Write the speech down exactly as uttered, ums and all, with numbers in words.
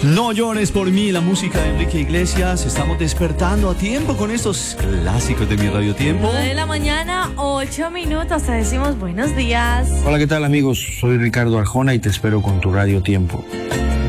No llores por mí, la música de Enrique Iglesias. Estamos despertando a tiempo con estos clásicos de mi Radio Tiempo. nueve de la mañana, ocho minutos. Te decimos buenos días. Hola, ¿qué tal, amigos? Soy Ricardo Arjona y te espero con tu Radio Tiempo.